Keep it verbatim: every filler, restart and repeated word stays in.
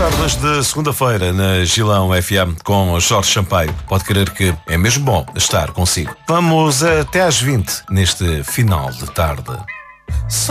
Tardes de segunda-feira na Gilão F M com Jorge Sampaio. Pode crer que é mesmo bom estar consigo. Vamos até às vinte neste final de tarde.